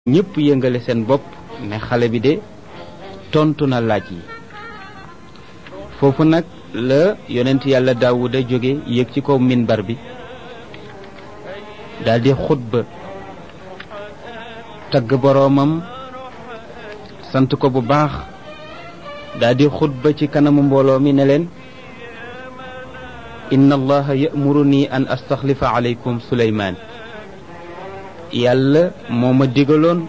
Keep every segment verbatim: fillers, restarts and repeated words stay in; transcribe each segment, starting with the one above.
ñépp yëngale seen bopp ne xale bi de tontu na laaj yi. foofu nag la yonent yàlla daawuda jóge yéeg ci kaw minbar bi daldi xutba tagg boroomam sant ko bu baax daldi xutba ci kanamu mbooloo mi ne leen inna allaha ya'muruni an astaxlifa alaykum suleymaan yàlla moo ma digaloon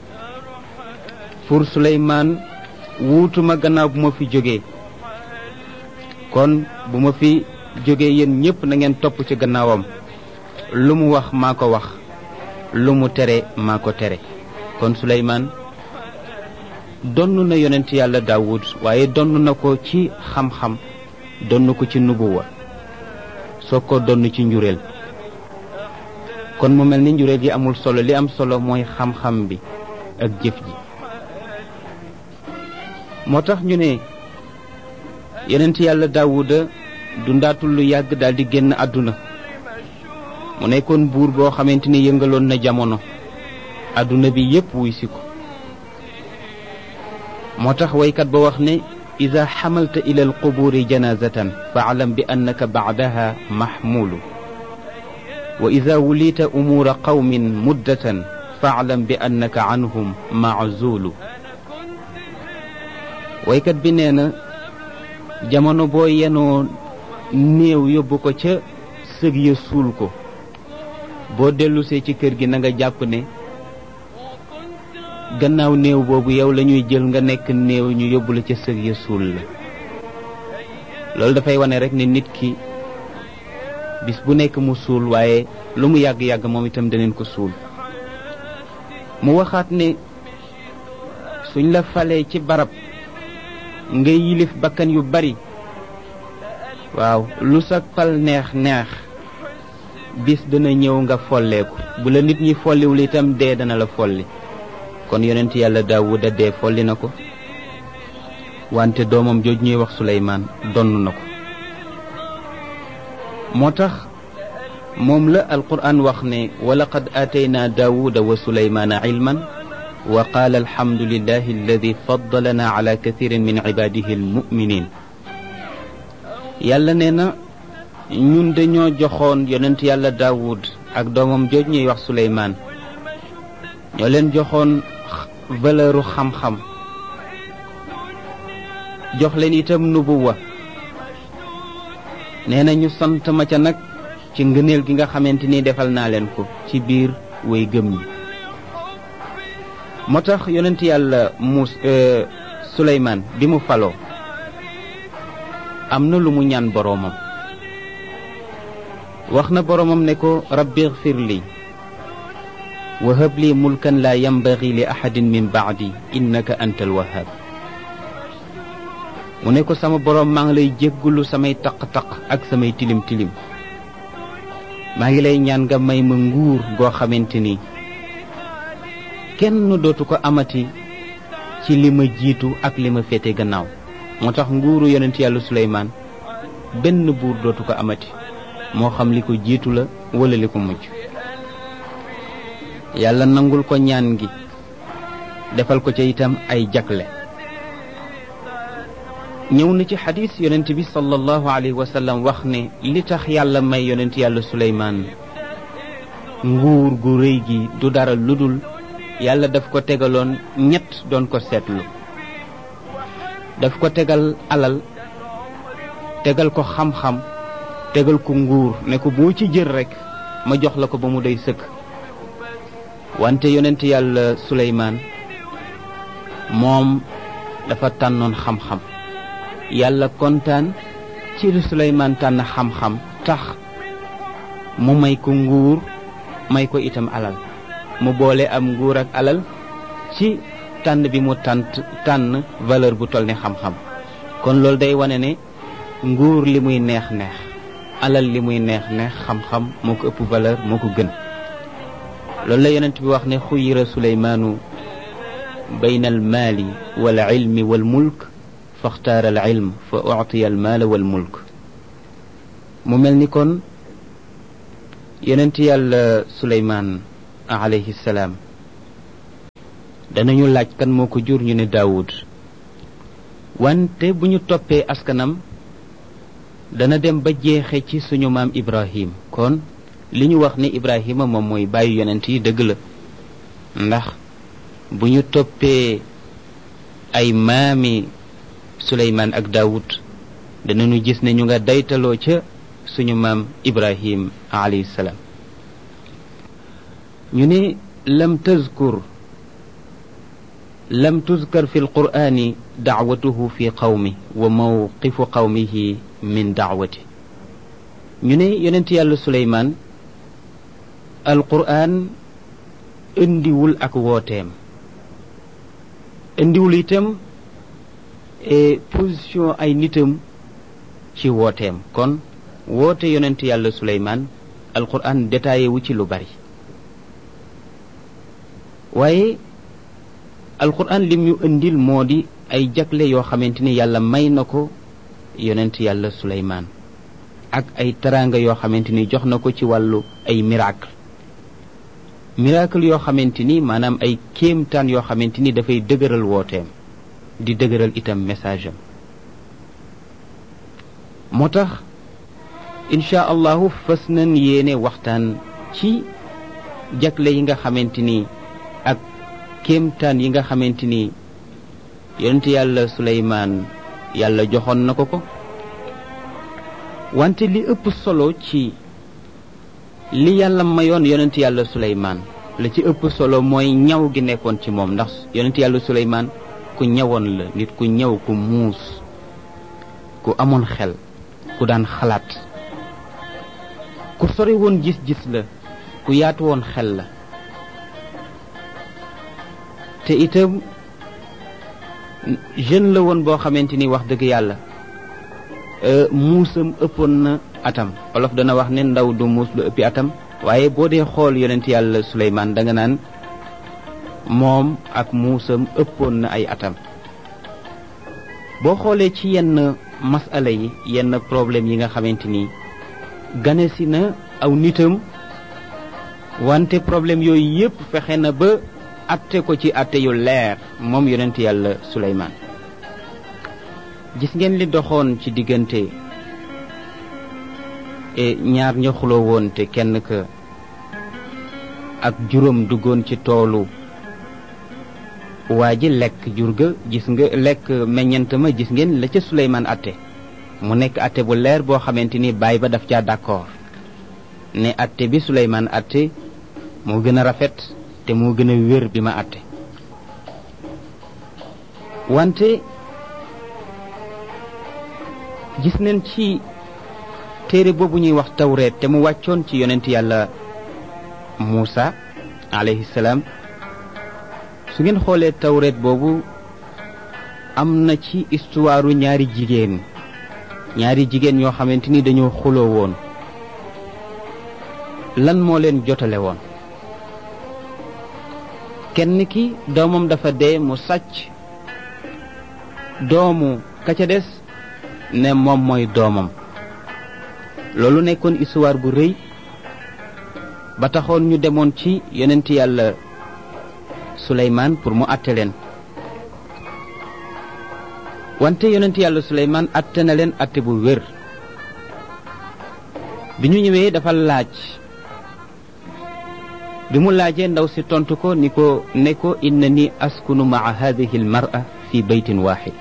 pour suleymaan wuutuma gannaaw bu ma fi jógee kon bu ma fi jógee yéen ñépp na ngeen topp ci gannaawam lu mu wax maa ko wax lu mu tere maa ko tere kon suleymaan donn na yonent yàlla daawud waaye donn na ko ci xam-xam donn ko ci nubuwa soo ko donn ci njureel kon mu mel ni njureel gi amul solo li am solo mooy xam-xam bi ak jëf ji moo tax ñu ne yonent yàlla daawuda dundaatul lu yàgg daldi génn àdduna mu nekkoon buur boo xamante ni yëngaloon na jamono àdduna bi yépp wuy si ko moo tax waykat ba wax ne ida xamalta ila alquburi janazatan faalam bi annaka bacdaha maxmuulu wa ida wulita umuura qawmin muddatan faalam bi annaka anhum maczuulu waykat bi nee na jamono boo yenoo néew yóbbu ko ca sëg ya suul ko boo dellusee ci kër gi na nga jàpp ne gannaaw néew boobu yow lañuy jël nga nekk néew ñu yóbbu la ca sëg ya suul la loolu dafay wane rek ne nit ki bis bu nekk mu suul waaye lu mu yàgg-yàgg moom itam daneen ko suul mu waxaat ne suñ la falee ci barab nga yilif bakkan yu bari waaw lu sa fal neex neex bis dana ñëw nga folleeku bu la nit ñi folliwul itam dee dana la folli kon yonent yàlla daawuda dee folli na ko wante doomam jooj ñuy wax suleymaan donn na ko moo tax moom la alquran wax ne wa laqad aataynaa daawuda wa suleymaana ilman wa qaala alhamdulillahi alladi faddalana ala kathirin min ibadihi almuminin yàlla nee na ñun dañoo joxoon yonent yàlla daawud ak doomam jooj ñuy wax suleymaan ñoo leen joxoon valeuru xam-xam jox leen itam nubuwa nee na ñu sant ma ca nag ci ngëneel gi nga xamante ni defal naa leen ko ci biir way gëm ñi moo tax yonent yàlla mus suleymaan bi mu faloo am na lu mu ñaan boroomam wax na boroomam ne ko rabbi ighfir li wa hab li mulkan la yanbaghi li ahadin min ba'di innaka antal wahhab mu ne ko sama boroom maa ngi lay jéggulu samay taq-taq ak samay tilim-tilim maa ngi lay ñaan nga may ma nguur goo xamante ni kenn dootu ko amati ci li ma jiitu ak li ma féete gannaaw moo tax nguuru yonent yàlla suleymaan benn buur dootu ko amati moo xam li ko jiitu la wala li ko mujj yàlla nangul ko ñaan gi defal ko ca itam ay jagle ñëw na ci xadis yonent bi sallallahu alayhi wa sallam wax ne li tax yàlla may yonent yàlla suleymaan nguur gu rëy gi du dara ludul yàlla daf ko tegaloon ñett doon ko seetlu daf ko tegal alal tegal ko xam-xam tegal ko nguur ne ko boo ci jël rekk ma jox la ko ba mu doy sëkk wante yonent yàlla suleymaan moom dafa tànnoon xam-xam yàlla kontaan ci li suleymaan tànn xam-xam tax mu may ko nguur may ko itam alal mu boole am nguur ak alal ci tànn bi mu tànn tànn valeur bu toll ni xam-xam kon loolu day wane ne nguur li muy neex neex alal li muy neex neex xam-xam moo ko ëpp valeur moo ko gën loolu la yonent bi wax ne xuyira suleymaanu bayna al maali wal ilmi wal mulk faxtaara al ilm fa uctiya al maala wal mulk mu mel ni kon yonent yàlla suleymaan alayhi salaam danañu laaj kan moo ko jur ñu ne Daawud wante bu ñu toppee askanam dana dem ba jeexe ci suñu maam Ibrahim kon li ñu wax ni Ibrahima moom mooy bàyyi yonent yi dëgg la ndax bu ñu toppee ay maami Suleymaan ak Daawud danañu gis ne ñu nga daytaloo ca suñu maam Ibrahim alayhi salaam ñu ne lam tazkur lam tuzkar fi alqur'ani da'watuhu fi qawmi wa mawqifu qawmihi min da'wati ñu ne yonent yàlla Suleymaan alqur'an indiwul ak wooteem indiwul itam e position ay nitam ci wooteem kon woote yonent yàlla Suleymaan alqur'an détaillé wu ci lu bari waaye alquran lim ñu indil moo di ay jagle yoo xamante ni yàlla may na ko yonent yàlla Suleymaan ak ay teraanga yoo xamante ni jox na ko ci wàllu ay miracle miracle yoo xamante ni maanaam ay kéemtaan yoo xamante ni dafay dëgëral wooteem di dëgëral itam message am moo tax insha allahu fas nañ yéene waxtaan ci jagle yi nga xamante ni ak kéemtaan yi nga xamante ni yonent yàlla Suleymaan yàlla joxoon na ko ko wante li ëpp solo ci li yàlla mayoon yonent yàlla Suleymaan la ci ëpp solo mooy ñaw gi nekkoon ci moom ndax yonent yàlla Suleymaan ku ñawoon la nit ku ñaw ku muus ku amoon xel ku daan xalaat ku sori woon gis-gis la ku yaatu woon xel la te itam jeune la woon boo xamante ni wax dëgg yàlla muusam ëppoon na atam olof dana wax ne ndaw du muus lu ëppi atam waaye boo dee xool yonent yàlla Suleymaan da nga naan moom ak muusam ëppoon na ay atam boo xoolee ci yenn masala yi yenn problème yi nga xamante ni ganesi na aw nitam wante problème yooyu yépp fexe na ba atte ko ci atte yu leer moom yonent yàlla Suleymaan gis ngeen li doxoon ci diggante e ñaar ña xuloo woon te kenn ka ak juróom duggoon ci toolu waa ji lekk jur ga gis nga lekk meññant ma gis ngeen la ca Suleymaan atte mu nekk atte bu leer boo xamante ni baay ba daf caa d'accord ne atte bi Suleymaan atte moo gën a rafet te moo gën a wér bi ma atte wante gis nañ ci téere boobu ñuy wax tawreet te mu wàccoon ci yonent yàlla Muusa alayhi salaam su ngeen xoolee tawreet boobu am na ci histoire ñaari jigéen ñaari jigéen ñoo xamante ni dañoo xuloo woon lan moo leen jotale woon kenn ki doomam dafa dee mu sàcc doomu ka ca des ne moom mooy doomam loolu nekkoon histoire bu rëy ba taxoon ñu demoon ci yonent yàlla Suleymaan pour mu àtte leen wante yonent yàlla Suleymaan àtte na leen àtte bu wér bi ñu ñëwee dafa laaj bi mu laajee ndaw si tontu ko ni ko ne ko innani askunu maa hadihi almar'a fi baytin waxid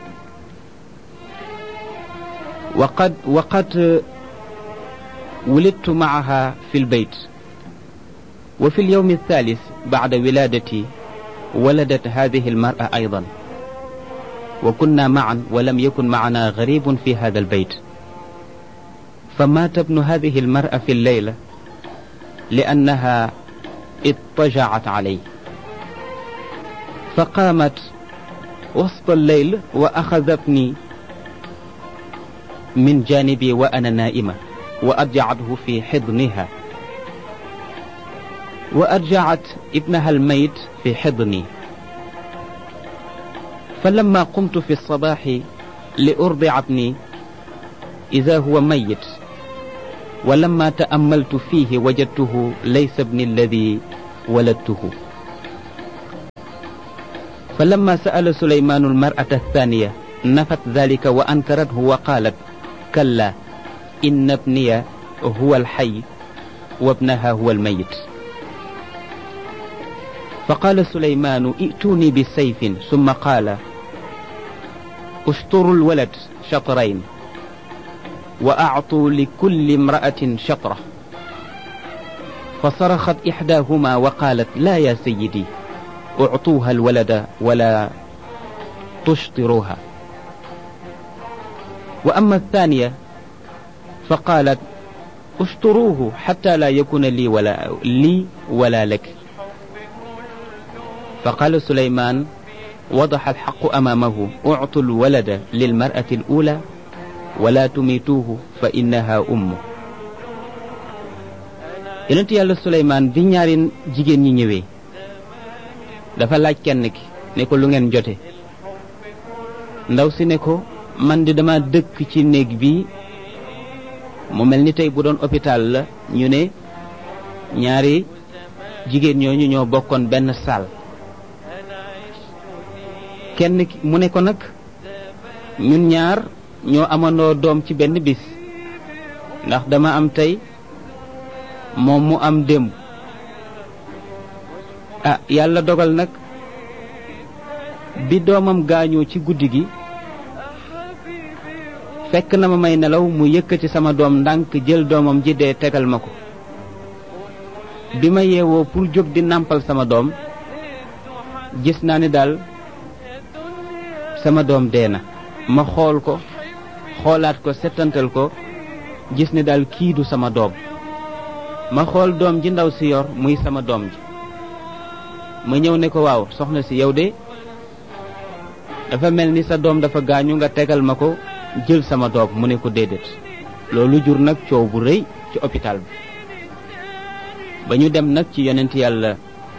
وقد وقد ولدت معها في البيت وفي اليوم الثالث بعد ولادتي ولدت هذه المرأة أيضا وكنا معا ولم يكن معنا غريب في هذا البيت فمات ابن هذه المرأة في الليلة لأنها اضطجعت عليه فقامت وسط الليل وأخذتني من جانبي وأنا نائمة وأرجعته في حضنها وأرجعت ابنها الميت في حضني فلما قمت في الصباح لأرضع ابني إذا هو ميت ولما تأملت فيه وجدته ليس ابني الذي ولدته فلما سأل سليمان المرأة الثانية نفت ذلك وأنكرته وقالت كلا إن ابني هو الحي وابنها هو الميت. فقال سليمان ائتوني بالسيف ثم قال اشطروا الولد شطرين وأعطوا لكل امرأة شطرة. فصرخت إحداهما وقالت لا يا سيدي اعطوها الولد ولا تشطروها. وأما الثانية فقالت اشطروه حتى لا يكون لي ولا, لي ولا لك. فقال سليمان وضح الحق أمامه اعطوا الولد للمرأة الأولى ولا تميتوه فإنها أمه. yonent yàlla Suleymaan bi ñaari jigéen ñi ñëwee dafa laaj kenn ki ne ko lu ngeen jote. ndaw si ne ko man di dama dëkk ci néeg bi mu mel ni tey bu doon hôpital la ñu ne ñaari jigéen ñooñu ñoo bokkoon benn saal. kenn ki mu ne ko nag ñun ñaar ñoo amandoo doom ci benn bis ndax dama am tey moom mu am démb. ah yàlla dogal nag bi doomam gaañoo ci guddi gi fekk na ma may nelaw mu yëkkati sama doom ndànk jël doomam ji dee tegal ma ko. bi ma yeewoo pour jóg di nàmpal sama doom gis naa ni daal sama doom dee na. ma xool ko xoolaat ko settantal ko gis ni daal kii du sama doom. ma xool doom ji ndaw si yor muy sama doom ji. ma ñëw ne ko waaw soxna si yow de dafa mel ni sa doom dafa gaañu nga tegal ma ko jël sama doom. mu ne ko déedéet. loolu jur nag coow bu rëy ci hôpital bi. ba ñu dem nag ci yonent yàlla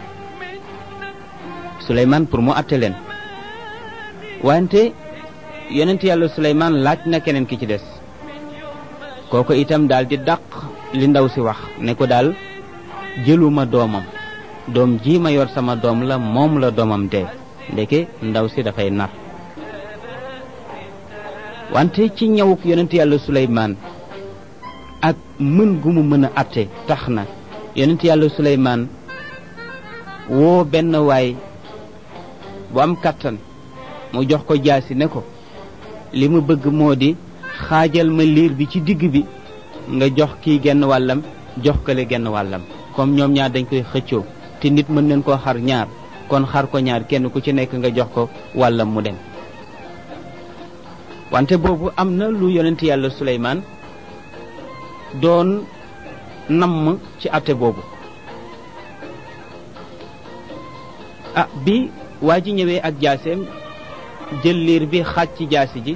Suleymaan pour mu àtte leen. wante yonent yàlla Suleymaan laaj na keneen ki ci des. kooku itam daal di dàq li ndaw si wax ne ko daal jëluma doomam doom ji ma yor sama doom la moom la doomam dee. ndeke ndaw si dafay nar. wante ci ñëwuk yonent yàlla Suleymaan ak mën gu mu mën a àtte tax na yonent yàlla Suleymaan woo benn waay bu am kàttan mu jox ko jaasi ne ko li mu bëgg moo di xaajal ma liir bi ci digg bi nga jox kii genn wàllam jox kale genn wàllam. comme ñoom ñaar dañ koy xëccoo te nit mën nañ koo xar ñaar kon xar ko ñaar kenn ku ci nekk nga jox ko wàllam mu dem. wante boobu am na lu yonent yàlla Suleymaan doon namm ci àtte boobu. ah bi waa ji ñëwee ak jaaseem jël liir bi xaaj ci jaasi ji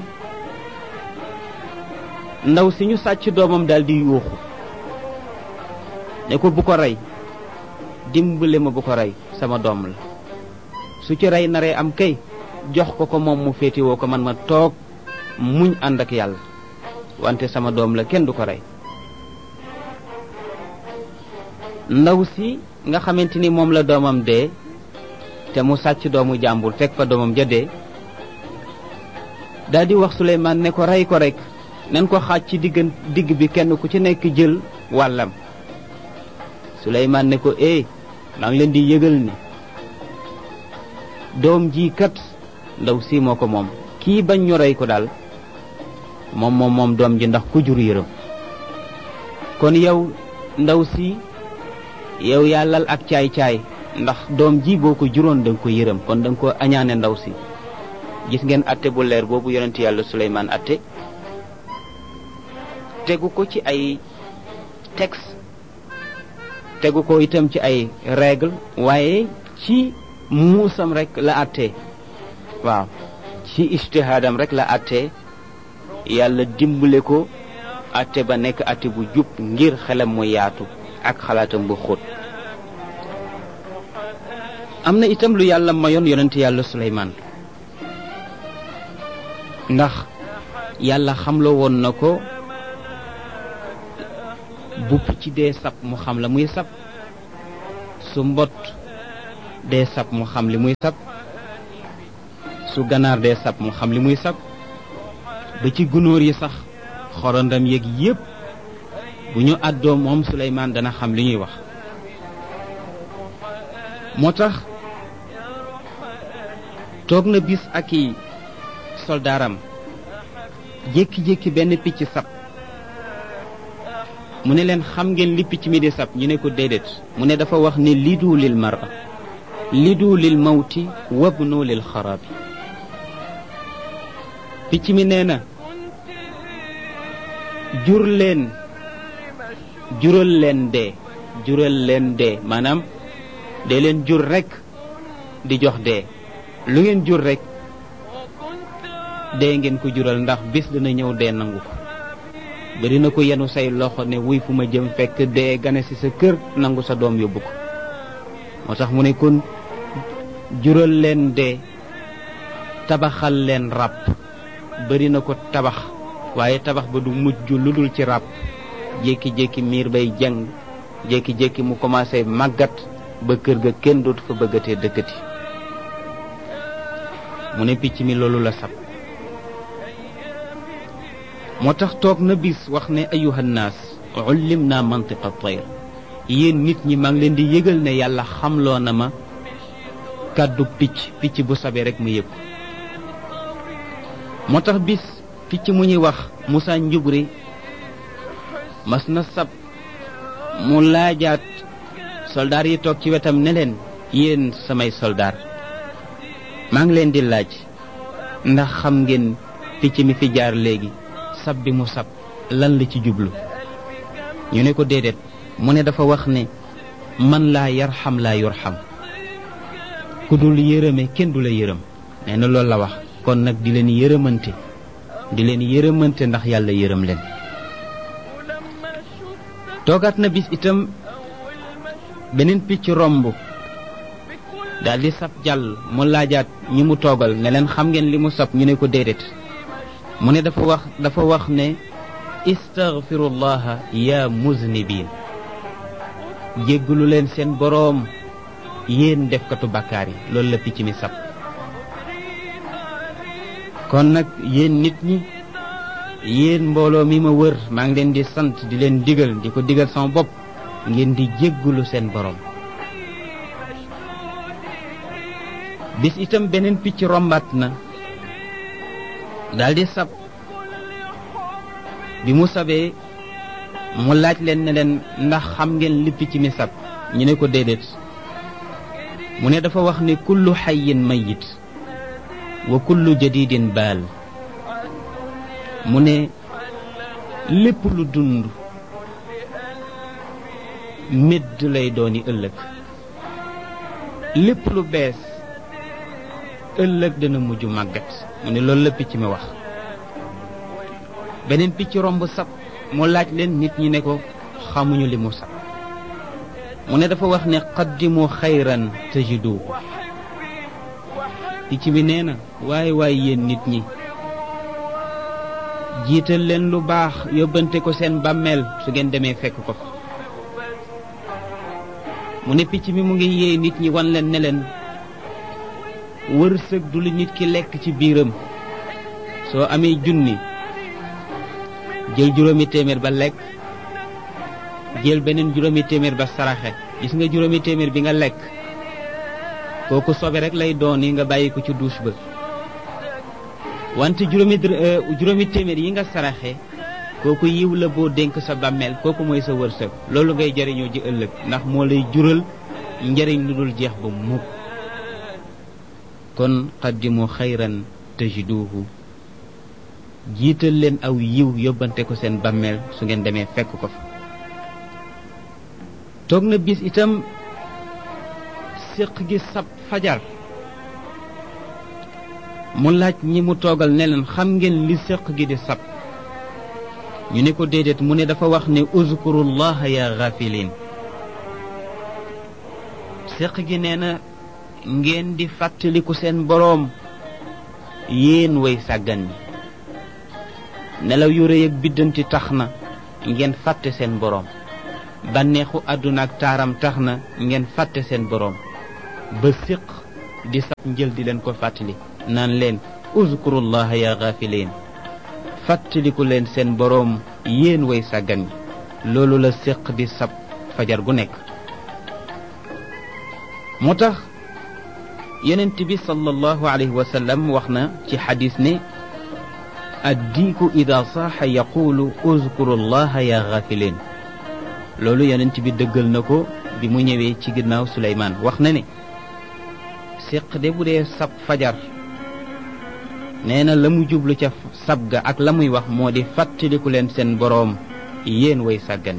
ndaw si ñu sàcc doomam daal di yuuxu ne ko bu ko rey dimbale ma bu ko rey sama doom la su ci rey naree am kay jox ko ko moom mu féetewoo ko man ma toog muñ ànd ak yàlla wante sama doom la kenn du ko rey. ndaw si nga xamante ni moom la doomam dee te mu sàcc doomu jàmbur fekk fa doomam ja dee daal di wax Suleymaan ne ko rey ko rek nen ko xaaj ci digg digg bi kenn ku ci nekk jël wàllam. Suleymaan ne ko eh maa ngi leen di yëgal ni doom ji kat ndaw si moo ko moom. kii bañ ñu rey ko daal moom moom moom doom ji ndax ku jur yërëm. kon yow ndaw si yow yaa lal ak caay-caay ndax doom ji boo ko juróon da nga ko yërëm kon da nga ko añaane ndaw si. gis ngeen atte bu leer boobu yonent yàlla Suleymaan atte tegu ko ci ay texte tegu ko itam ci ay règle waaye ci muusam rek la atte. waaw ci ijtihaadam rek la atte yàlla dimbale ko atte ba nekk atte bu jub ngir xelam mu yaatu ak xalaatam bu xóot. am na itam lu yàlla mayoon yonent yàlla Suleymaan ndax yàlla xamloo woon na ko bu picc dee sab mu xam la muy sab su mbott dee sab mu xam li muy sab su ganaar dee sab mu xam li muy sab ba ci gunóor yi sax xorondam yeeg yépp bu ñu àddoo moom Suleymaan dana xam li ñuy wax moo tax toog na bis ak i soldaaram jékki-jékki benn picc sab mu ne leen xam ngeen li picc mi di sab ñu ne ko déedéet mu ne dafa wax ne lidu lil mar'a lidu lil mawti wabnu lil xarabi picc mi nee na jur leen jural leen dee jural leen dee maanaam dee leen jur rekk di jox dee lu ngeen jur rekk dee ngeen ko jural ndax bis dina ñëw dee nangu ko bari na ko yenu say loxo ne wuy fu ma jëm fekk dee gane ci sa kër nangu sa doom yóbbu ko moo tax mu ne kon jural leen dee tabaxal leen ràbb bari na ko tabax waaye tabax ba du mujj lu dul ci ràbb jékki-jékki miir bay jàng jékki-jékki mu commencé màggat ba kër ga kenn dootu fa bëggatee dëkkati mu ne picc mi loolu la sab moo tax toog na bis wax ne ayuhan naas ullim naa mantiqa tayr yéen nit ñi maa ngi leen di yëgal ne yàlla xamloo na ma kàddu picc picc bu sabee rek mu yëg moo tax bis picc mu ñuy wax Musaa Njubri mas na sab mu laajaat soldaar yi toog ci wetam ne leen yéen samay soldaar maa ngi leen di laaj ndax xam ngeen picc mi fi jaar léegi sab bi mu sab lan la ci jublu ñu ne ko déedéet mu ne dafa wax ne man laa yarxam laa yurxam ku dul yërëme kenn du la yërëm nee na loolu la wax kon nag di leen yërëmante di leen yërëmante ndax yàlla yërëm leen toogaat na bis itam beneen picc romb daal di sab jàll mu laajaat ñi mu toogal ne leen xam ngeen li mu sab ñu ne ko déedéet mu ne dafa wax dafa wax ne istaghfirullaha ya muznibin jéggalu leen seen boroom yéen defkatu bàkkaar yi loolu la picc mi sab kon nag yéen nit ñi yéen mbooloo mi ma wër maa ngi leen di sant di leen digal di ko digal sama bopp ngeen di jéggalu seen boroom bis itam beneen picc rombaat na daldi sab bi mu sabee mu laaj leen ne leen ndax xam ngeen li picc mi sab ñu ne ko déedéet mu ne dafa wax ne kullu xayin mayit wa kullu jadidin baal mu ne lépp lu dund médd lay dooni ëllëg lépp lu bees ëllëg dana mujj màggat mu ne loolu la picc mi wax beneen picc romb sab mu laaj leen nit ñi ne ko xamuñu li mu sab mu ne dafa wax ne qaddimu xayran tajidu picc mi nee na waaye waaye yéen nit ñi jiital leen lu baax yóbbante ko seen bàmmeel su ngeen demee fekk ko fa mu ne picc mi mu ngi yee nit ñi wan leen ne leen wërsëg du li nit ki lekk ci biiram soo amee junni jël juróomi téeméer ba lekk jël beneen juróomi téeméer ba saraxe gis nga juróomi téeméer bi nga lekk kooku sobe rek lay doon yi nga bàyyi ko ci douche ba wante juróomi juróomi téeméer yi nga saraxe kooku yiw la boo dénk sa bàmmeel kooku mooy sa wërsëg loolu ngay jariñoo ji ëllëg ndax moo lay jural njariñ lu dul jeex ba mukk kon qaddimu xayran tajiduhu jiital leen aw yiw yóbbante ko seen bàmmeel su ngeen demee fekk ko fa toog na bis itam séq gi sab fajar mu laaj ñi mu toogal ne leen xam ngeen li séq gi di sab ñu ne ko déedéet mu ne dafa wax ne uzkurullaha ya ghafilin séq gi nee na ngeen di fàttaliku seen boroom yéen way sàggan ñi nelaw yu rëy ak biddanti tax na ngeen fàtte seen boroom bànneexu àdduna ak taaram tax na ngeen fàtte seen boroom ba séq di sab njël di leen ko fàttali naan leen uzkurullaha ya gaafiliin fàttaliku leen seen boroom yéen way sàggan yi loolu la séq di sab fajar gu nekk. moo tax yonent bi sallallahu alayhi wa sallam wax na ci xadis ne addiiku ida saaxa yaqulu uzkurullaha ya gaafiliin loolu yonent bi dëggal na ko bi mu ñëwee ci ginnaaw Suleymaan wax na ne séq de bu dee sab fajar nee na la mu jublu ca sab ga ak la muy wax moo di fàttaliku leen seen boroom yéen way sàggan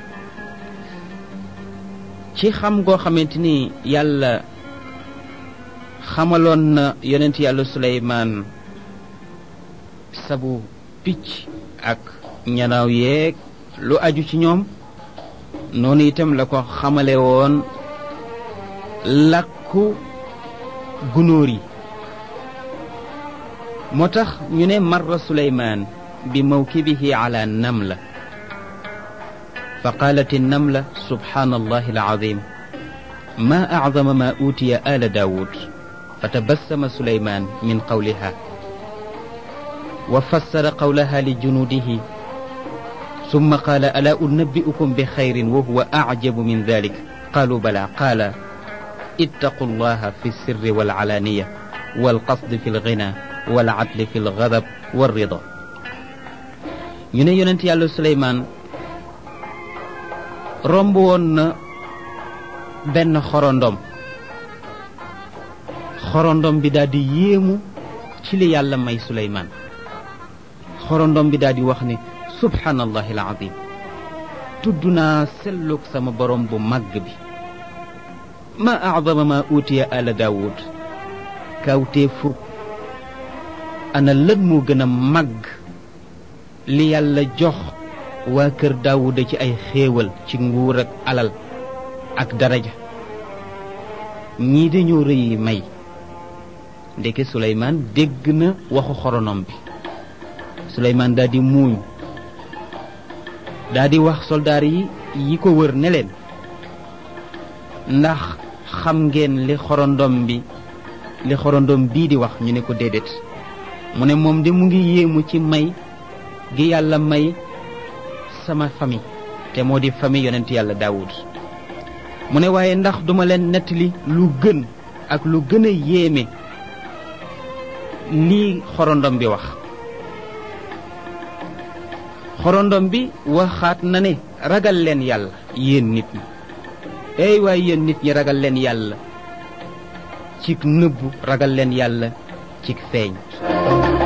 ci xam goo xamante ni yàlla xamaloon na yonent yàlla Suleymaan sabu picc ak ñanaaw yeeg lu aju ci ñoom noonu itam la ko xamale woon làkku gunóor yi moo tax ñu ne marra Suleymaan bi mawkibihi ala namla fa qaalat annamla subhaanallahi alazim ma acdama ma uutiya ala daawud fa tabassama Suleymaan min qawliha wa fassara qawlaha li junuudihi summa qaala alaa unabbi'ukum bi xayrin wa huwa acjabu min dalik qaalu balaa qaala ittaqu llaha fi sirri wal alaaniya wal qasdi fi lgina wal adli fi lgadab wal rida. ñu ne yonent yàlla Suleymaan romb woon na benn xorondom xorondom bi daal di yéemu ci li yàlla may Suleymaan xorondom bi daal di wax ne subhaanallahi alazim tudd naa sellug sama borom bu màgg bi ma acdama ma uutiya ala daawud kawtee fukk ana lan moo gën a màgg li yàlla jox waa kër daawuda ci ay xéewal ci nguur ak alal ak daraja ñii dañoo rëy may ndeke Suleymaan dégg na waxu xoronom bi Suleymaan daal di muuñ daal di wax soldaar yi yi ko wër ne leen ndax xam ngeen li xorondom bi li xorondom bii di wax ñu ne ko déedéet mu ne moom de mu ngi yéemu ci may gi yàlla may sama famille te moo di famille yonent yàlla Daawud mu ne waaye ndax duma leen nettali lu gën ak lu gën a yéeme lii xorondom bi wax xorondom bi waxaat na ne ragal leen yàlla yéen nit ñi ey waaye yéen nit ñi ragal leen yàlla cig nëbbu ragal leen yàlla cig feeñ